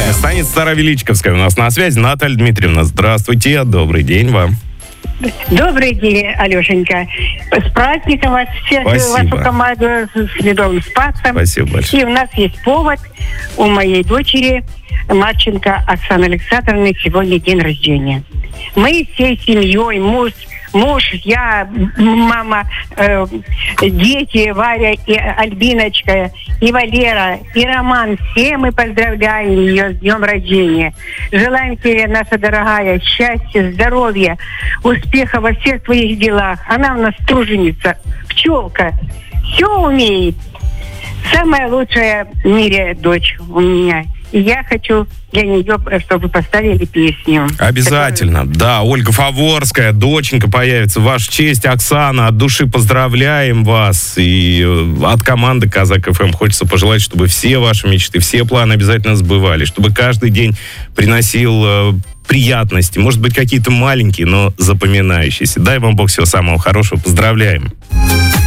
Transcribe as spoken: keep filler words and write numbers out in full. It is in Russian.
Станица Старовеличковская у нас на связи. Наталья Дмитриевна, здравствуйте, добрый день вам. Добрый день, Алешенька. С праздником вас всех, Спасибо. вашу команду с Медовым Спасом. Спасибо большое. И у нас есть повод. У моей дочери Марченко Оксаны Александровны сегодня день рождения. Мы всей семьей, муж, муж, я, мама, э, дети, Варя и Альбиночка, и Валера, и Роман. Все мы поздравляем ее с днем рождения. Желаем тебе, наша дорогая, счастья, здоровья, успеха во всех твоих делах. Она у нас труженица, пчелка, все умеет. Самая лучшая в мире дочь у меня. И я хочу для нее, чтобы вы поставили песню. Обязательно. Которую... Да, Ольга Фаворская, доченька появится. В вашу честь, Оксана, от души поздравляем вас. И от команды Казак эф эм хочется пожелать, чтобы все ваши мечты, все планы обязательно сбывались. Чтобы каждый день приносил э, приятности. Может быть, какие-то маленькие, но запоминающиеся. Дай вам Бог всего самого хорошего. Поздравляем.